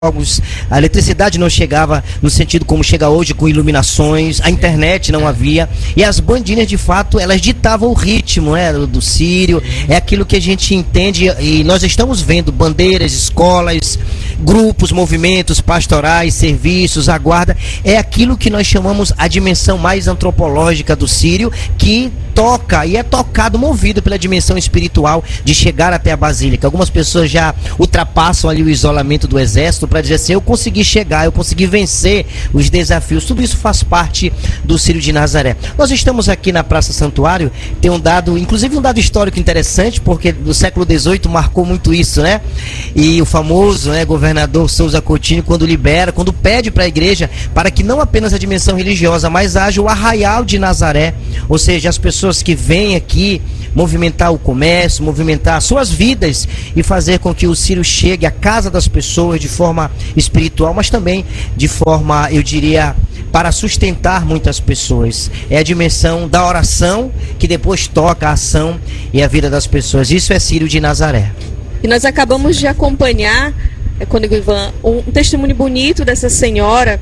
jogos, a eletricidade não chegava no sentido como chega hoje, com iluminações, a internet não havia, e as bandinhas de fato elas ditavam o ritmo, né, do Sírio. É aquilo que a gente entende, e nós estamos vendo bandeiras, escolas, grupos, movimentos pastorais, serviços, a guarda. É aquilo que nós chamamos a dimensão mais antropológica do Sírio, que toca e é tocado, movido pela dimensão espiritual de chegar até a Basílica. Algumas pessoas já ultrapassam ali o isolamento do exército para dizer assim: eu consegui chegar, eu consegui vencer os desafios. Tudo isso faz parte do Sírio de Nazaré. Nós estamos aqui na Praça Santuário. Tem um dado, inclusive um dado histórico interessante, porque do século XVIII marcou muito isso, né? E o famoso, né, governador Souza Coutinho, quando pede para a igreja para que não apenas a dimensão religiosa, mas haja o arraial de Nazaré, ou seja, as pessoas que vêm aqui movimentar o comércio, movimentar suas vidas e fazer com que o Sírio chegue à casa das pessoas de forma espiritual, mas também de forma, eu diria, para sustentar muitas pessoas. É a dimensão da oração que depois toca a ação e a vida das pessoas. Isso é Sírio de Nazaré. E nós acabamos de acompanhar, Ivan, um testemunho bonito dessa senhora.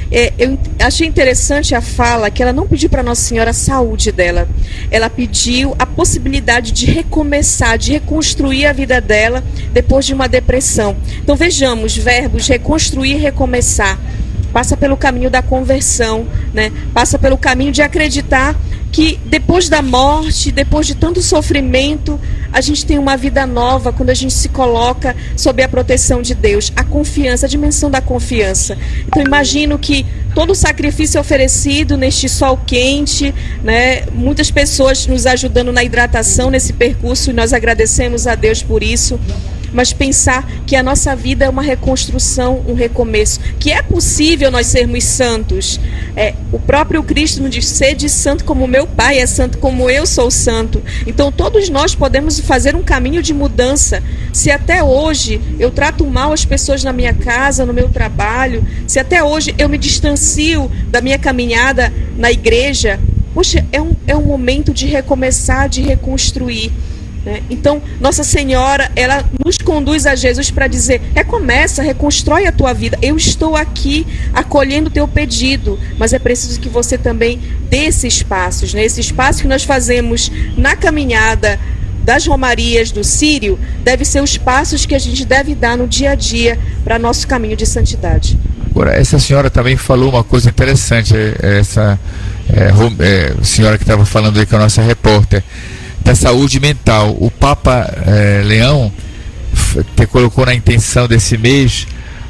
Eu achei interessante a fala que ela não pediu para Nossa Senhora a saúde dela. Ela pediu a possibilidade de recomeçar, de reconstruir a vida dela depois de uma depressão. Então vejamos, verbos reconstruir e recomeçar. Passa pelo caminho da conversão, né? Passa pelo caminho de acreditar que depois da morte, depois de tanto sofrimento, a gente tem uma vida nova quando a gente se coloca sob a proteção de Deus. A confiança, a dimensão da confiança. Então imagino que todo o sacrifício oferecido neste sol quente, né? Muitas pessoas nos ajudando na hidratação nesse percurso, e nós agradecemos a Deus por isso. Mas pensar que a nossa vida é uma reconstrução, um recomeço, que é possível nós sermos santos. O próprio Cristo nos diz: sede santo como meu Pai é santo, como eu sou santo. Então todos nós podemos fazer um caminho de mudança. Se até hoje eu trato mal as pessoas na minha casa, no meu trabalho, se até hoje eu me distancio da minha caminhada na igreja, poxa, é um momento de recomeçar, de reconstruir. Então, Nossa Senhora, ela nos conduz a Jesus para dizer: recomeça, reconstrói a tua vida. Eu estou aqui acolhendo o teu pedido, mas é preciso que você também dê esses passos, né? Esse espaço que nós fazemos na caminhada das Romarias do Sírio deve ser os passos que a gente deve dar no dia a dia para nosso caminho de santidade. Agora, essa senhora também falou uma coisa interessante, essa senhora que estava falando aí com a nossa repórter, da saúde mental. O Papa Leão colocou na intenção desse mês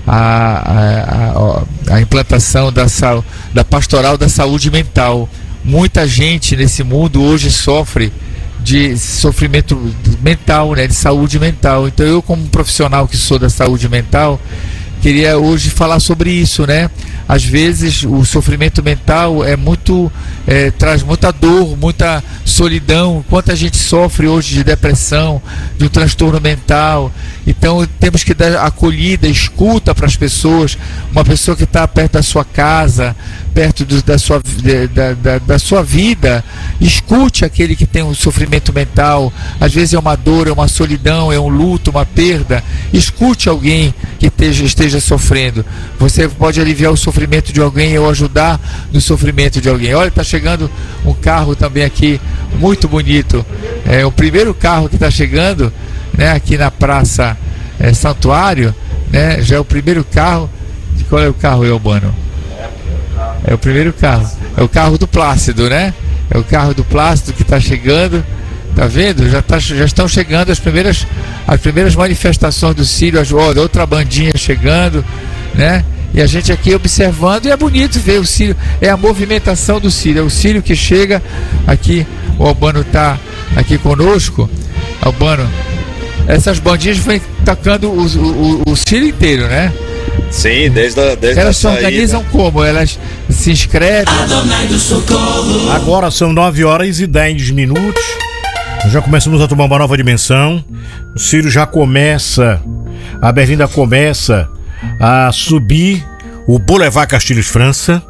a implantação da pastoral da saúde mental. Muita gente nesse mundo hoje sofre de sofrimento mental, né, de saúde mental. Então eu, como profissional que sou da saúde mental, queria hoje falar sobre isso, né? Às vezes o sofrimento mental traz muita dor, muita solidão. Quanta gente sofre hoje de depressão, de um transtorno mental. Então temos que dar acolhida, escuta para as pessoas. Uma pessoa que está perto da sua casa, perto da sua vida, escute aquele que tem um sofrimento mental. Às vezes é uma dor, é uma solidão, é um luto, uma perda. Escute alguém que esteja sofrendo. Você pode aliviar o sofrimento de alguém ou ajudar no sofrimento de alguém. Olha, está chegando um carro também aqui, muito bonito. É o primeiro carro que está chegando, né, aqui na Praça Santuário, né? Já é o primeiro carro. Qual é o carro, Elbano? É o primeiro carro. É o carro do Plácido, né? É o carro do Plácido que está chegando. Tá vendo? Já estão chegando as primeiras manifestações do Sírio. Outra bandinha chegando, né? E a gente aqui observando, e é bonito ver o Sírio. É a movimentação do Sírio. É o Sírio que chega aqui. O Albano está aqui conosco. Albano, essas bandinhas vêm tocando o Sírio inteiro, né? Sim, desde elas se organizam como? Elas se inscrevem? Agora são 9h10. Já começamos a tomar uma nova dimensão. O Sírio já começa, a Berlinda começa a subir o Boulevard Castilhos França.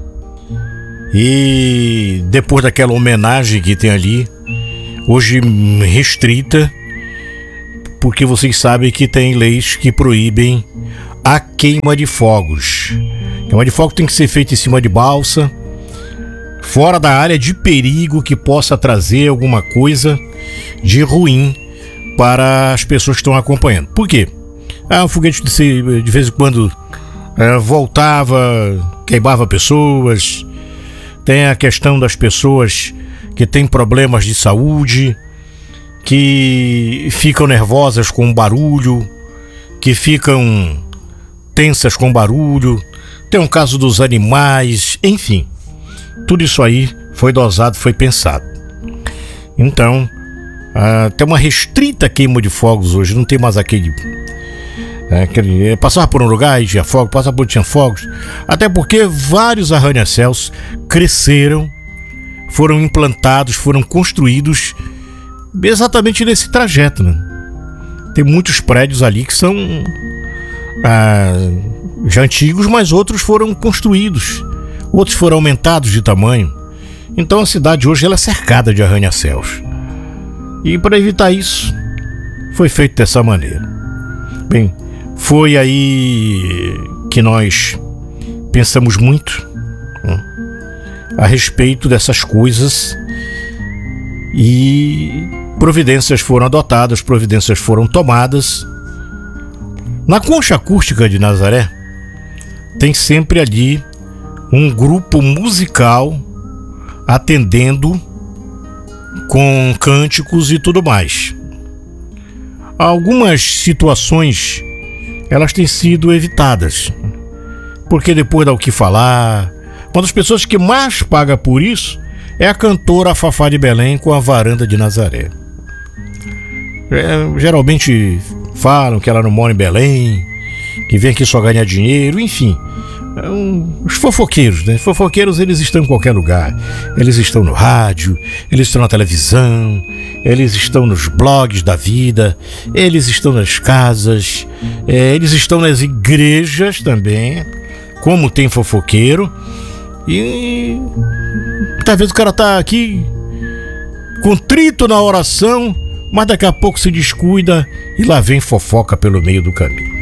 E depois daquela homenagem que tem ali, hoje restrita, porque vocês sabem que tem leis que proíbem a queima de fogos. Queima de fogo tem que ser feita em cima de balsa, fora da área de perigo que possa trazer alguma coisa de ruim para as pessoas que estão acompanhando. Por quê? O foguete de vez em quando voltava, queimava pessoas. Tem a questão das pessoas que têm problemas de saúde, que ficam nervosas com o barulho, que ficam tensas com o barulho. Tem um caso dos animais, enfim. Tudo isso aí foi dosado, foi pensado. Então, tem uma restrita queima de fogos hoje, não tem mais aquele passava por um lugar e tinha fogo, passava por outro tinha fogos. Até porque vários arranha-céus cresceram, foram implantados, foram construídos exatamente nesse trajeto, né? Tem muitos prédios ali que são já antigos, mas outros foram construídos, outros foram aumentados de tamanho. Então a cidade hoje ela é cercada de arranha-céus. E para evitar isso, foi feito dessa maneira. Bem, foi aí que nós pensamos muito a respeito dessas coisas e providências foram adotadas, providências foram tomadas. Na Concha Acústica de Nazaré tem sempre ali um grupo musical atendendo com cânticos e tudo mais. Algumas situações elas têm sido evitadas, porque depois dá o que falar. Uma das pessoas que mais paga por isso é a cantora Fafá de Belém com a Varanda de Nazaré. Geralmente falam que ela não mora em Belém, que vem aqui só ganhar dinheiro, enfim. Os fofoqueiros, né? Os fofoqueiros, eles estão em qualquer lugar. Eles estão no rádio, eles estão na televisão, eles estão nos blogs da vida, eles estão nas casas, eles estão nas igrejas também, como tem fofoqueiro. E talvez o cara tá aqui contrito na oração, mas daqui a pouco se descuida e lá vem fofoca pelo meio do caminho.